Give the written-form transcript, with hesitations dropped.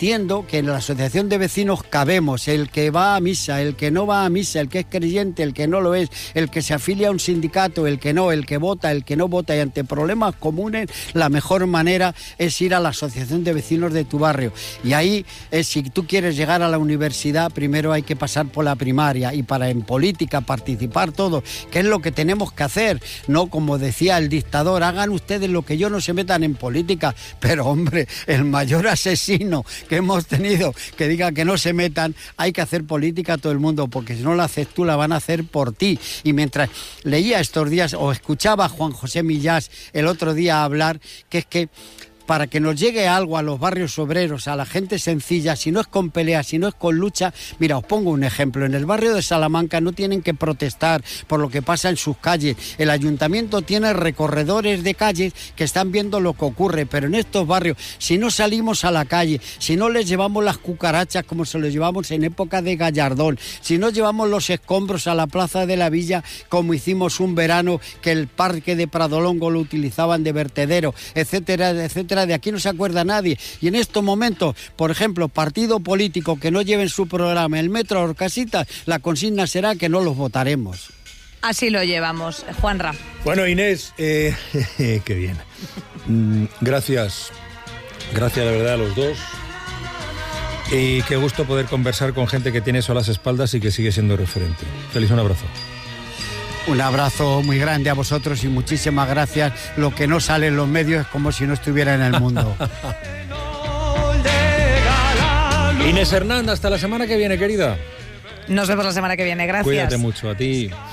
entiendo que en la asociación de vecinos cabemos el que va a misa, el que no va a misa, el que es creyente, el que no lo es, el que se afilia a un sindicato, el que no, el que vota, el que no vota, y ante problemas comunes la mejor manera es ir a la asociación de vecinos de tu barrio. Y ahí, si tú quieres llegar a la universidad, primero hay que pasar por la primaria, y para en política participar todo, que es lo que tenemos que hacer, no como decía el dictador, hagan ustedes lo que yo, no se metan en política. Pero hombre, el mayor asesino que hemos tenido que diga que no se metan, hay que hacer política a todo el mundo, porque si no la haces tú, la van a hacer por ti. Y mientras leía estos días, o escuchaba a Juan José Millás el otro día hablar, que es que para que nos llegue algo a los barrios obreros, a la gente sencilla, si no es con pelea, si no es con lucha. Mira, os pongo un ejemplo. En el barrio de Salamanca no tienen que protestar por lo que pasa en sus calles. El ayuntamiento tiene recorredores de calles que están viendo lo que ocurre, pero en estos barrios, si no salimos a la calle, si no les llevamos las cucarachas como se los llevamos en época de Gallardón, si no llevamos los escombros a la plaza de la Villa como hicimos un verano que el parque de Pradolongo lo utilizaban de vertedero, etcétera, etcétera, de aquí no se acuerda nadie. Y en estos momentos, por ejemplo, partido político que no lleve en su programa el metro a Orcasitas, la consigna será que no los votaremos. Así lo llevamos, Juanra. Bueno, Inés, qué bien. Gracias de verdad a los dos. Y qué gusto poder conversar con gente que tiene eso a las espaldas y que sigue siendo referente. Feliz, un abrazo. Un abrazo muy grande a vosotros y muchísimas gracias. Lo que no sale en los medios es como si no estuviera en el mundo. Inés Hernán, hasta la semana que viene, querida. Nos vemos la semana que viene, gracias. Cuídate mucho, a ti.